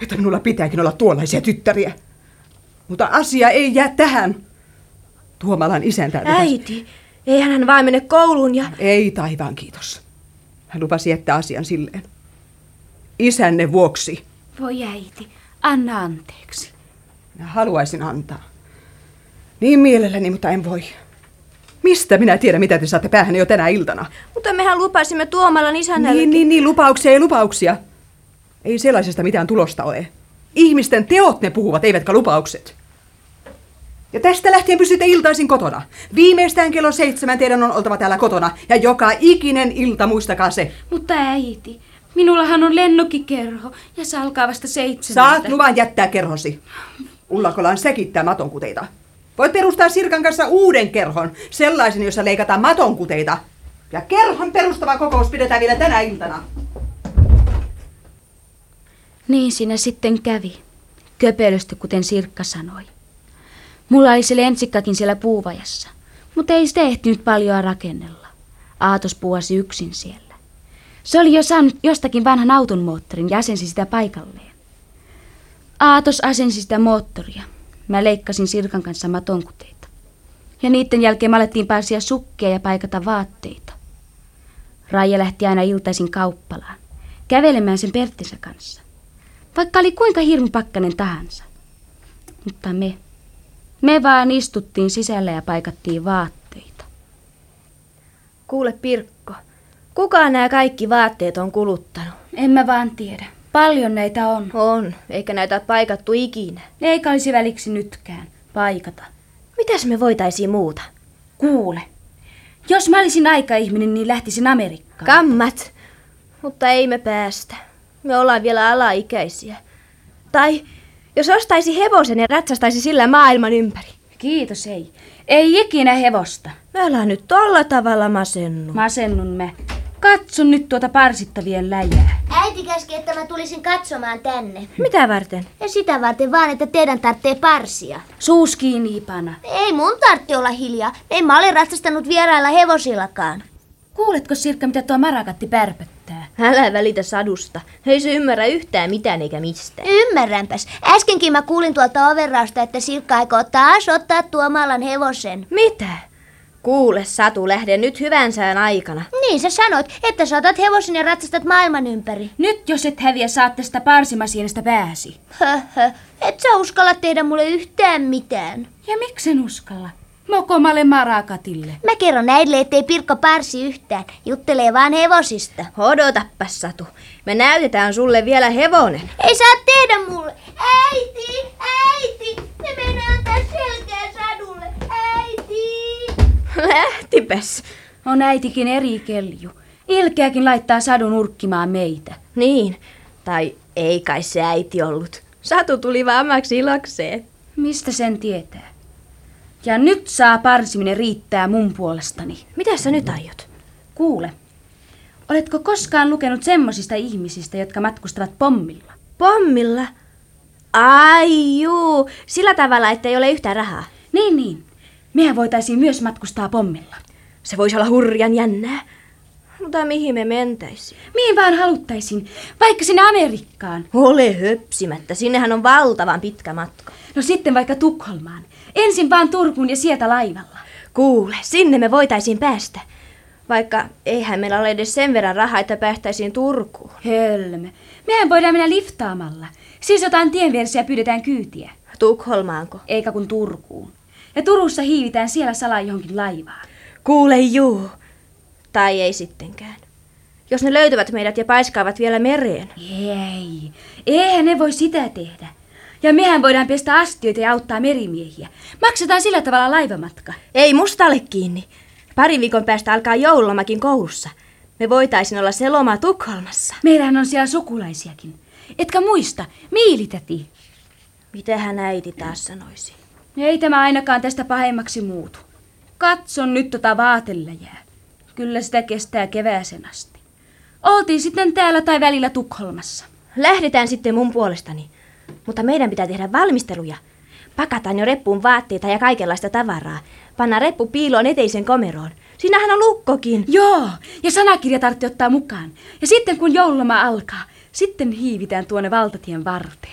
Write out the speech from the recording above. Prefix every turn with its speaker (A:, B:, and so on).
A: että minulla pitääkin olla tuollaisia tyttäriä. Mutta asia ei jää tähän. Tuomalan isäntä...
B: Äiti, eihän hän vain mene kouluun ja...
A: Ei taivaan kiitos. Hän lupasi jättää asian silleen. Isänne vuoksi.
C: Voi äiti, anna anteeksi.
A: Minä haluaisin antaa. Niin mielelläni, mutta en voi. Mistä minä tiedän, mitä te saatte päähän jo tänä iltana?
B: Mutta mehän lupasimme Tuomalan isännälle...
A: Niin, lupauksia ja lupauksia. Ei sellaisesta mitään tulosta ole. Ihmisten teot ne puhuvat, eivätkä lupaukset. Ja tästä lähtien pysytte iltaisin kotona. Viimeistään kello 7 teidän on oltava täällä kotona. Ja joka ikinen ilta, muistakaa se.
C: Mutta äiti, minullahan on lennokkikerho ja se alkaa vasta 7.
A: Saat luvan jättää kerhosi. Ullakolan säkittää matonkuteita. Voit perustaa Sirkan kanssa uuden kerhon, sellaisen, jossa leikataan matonkuteita. Ja kerhon perustava kokous pidetään vielä tänä iltana.
C: Niin siinä sitten kävi. Köpelösti, kuten Sirkka sanoi. Mulla oli se lensikkakin siellä puuvajassa, mutta ei sitä ehtinyt paljon rakennella. Aatos puuasi yksin siellä. Se oli jo saanut jostakin vanhan auton moottorin ja asensi sitä paikalleen. Aatos asensi sitä moottoria. Mä leikkasin Sirkan kanssa matonkuteita. Ja niiden jälkeen me alettiin parsia sukkia ja paikata vaatteita. Raija lähti aina iltaisin kauppalaan, kävelemään sen Perttinsä kanssa. Vaikka oli kuinka hirmu pakkanen tahansa. Mutta me vaan istuttiin sisällä ja paikattiin vaatteita.
B: Kuule Pirkko, kuka nämä kaikki vaatteet on kuluttanut?
C: En mä vaan tiedä. Paljon näitä on.
B: On, eikä näitä ole paikattu ikinä.
C: Eikä olisi väliksi nytkään paikata.
B: Mitäs me voitaisiin muuta?
C: Kuule, jos mä olisin aikaihminen, niin lähtisin Amerikkaan.
B: Kammat, mutta ei me päästä. Me ollaan vielä alaikäisiä. Tai jos ostaisi hevosen ja ratsastaisi sillä maailman ympäri.
C: Kiitos, ei. Ei ikinä hevosta.
B: Me ollaan nyt tolla tavalla masennut.
C: Masennun mä. Katson nyt tuota parsittavien läjää.
D: Äiti käski, että mä tulisin katsomaan tänne.
B: Mitä varten?
D: Ja sitä varten vaan, että teidän tarvitsee parsia.
C: Suus kiinni, Ipana.
D: Ei mun tarvitse olla hiljaa. En mä ole ratsastanut vierailla hevosillakaan.
C: Kuuletko, Sirkka, mitä tuo marakatti pärpöttää?
B: Älä välitä sadusta. Ei se ymmärrä yhtään mitään eikä mistään.
D: Ymmärränpäs. Äskenkin mä kuulin tuolta ovenrausta, että Sirkka aikoo taas ottaa Tuomalan hevosen.
B: Mitä? Kuule, Satu, lähde nyt hyvän sään aikana.
D: Niin sä sanoit, että sä otat hevosen ja ratsastat maailman ympäri.
C: Nyt jos et häviä, saatte sitä parsimasienestä pääsi.
D: Höhö, et sä uskalla tehdä mulle yhtään mitään.
C: Ja miksen uskalla? Mokomalle marakatille.
D: Mä kerron äidille, ettei Pirkko parsi yhtään. Juttelee vaan hevosista.
B: Odotappas, Satu. Me näytetään sulle vielä hevonen.
D: Ei saa tehdä mulle. Äiti, ne menee antaa selkää Sadulle. Äiti.
B: Lähtipäs.
C: On äitikin eri kelju. Ilkeäkin laittaa Sadun urkkimaan meitä.
B: Niin, tai ei kai se äiti ollut. Satu tuli vammaksi ilokseen.
C: Mistä sen tietää? Ja nyt saa parsiminen riittää mun puolestani.
B: Mitä sä nyt aiot?
C: Kuule, oletko koskaan lukenut semmosista ihmisistä, jotka matkustavat pommilla?
B: Pommilla? Ai juu, sillä tavalla, että ei ole yhtään rahaa.
C: Niin. Mehän voitaisiin myös matkustaa pommilla.
B: Se voisi olla hurjan jännää. Mutta mihin me mentäisiin?
C: Mihin vaan haluttaisiin, vaikka sinne Amerikkaan.
B: Ole höpsimättä, sinnehän on valtavan pitkä matka.
C: No sitten vaikka Tukholmaan. Ensin vaan Turkuun ja sieltä laivalla.
B: Kuule, sinne me voitaisiin päästä. Vaikka eihän meillä ole edes sen verran rahaa, että päästäisiin Turkuun.
C: Hölmö. Mehän voidaan mennä liftaamalla. Siis jotain tien vieressä ja pyydetään kyytiä.
B: Tukholmaanko?
C: Eikä kun Turkuun. Ja Turussa hiivitään siellä salaa johonkin laivaan.
B: Kuule juu. Tai ei sittenkään. Jos ne löytävät meidät ja paiskaavat vielä mereen.
C: Ei. Eihän ne voi sitä tehdä. Ja mehän voidaan pestä astioita ja auttaa merimiehiä. Maksetaan sillä tavalla laivamatka.
B: Ei musta ole kiinni. 2 viikon päästä alkaa joululomakin koulussa. Me voitaisiin olla se loma Tukholmassa.
C: Meillähän on siellä sukulaisiakin. Etkä muista, Miilitäti.
B: Mitähän äiti taas sanoisi?
C: Ei tämä ainakaan tästä pahemmaksi muutu. Katson nyt tota vaatelläjää. Kyllä sitä kestää kevääsen asti. Oltiin sitten täällä tai välillä Tukholmassa.
B: Lähdetään sitten mun puolestani. Mutta meidän pitää tehdä valmisteluja. Pakataan jo reppuun vaatteita ja kaikenlaista tavaraa. Panna reppu piiloon eteisen komeroon. Siinähän on lukkokin.
C: Joo, ja sanakirja tarvitsee ottaa mukaan. Ja sitten kun joululoma alkaa, sitten hiivitään tuonne valtatien varteen.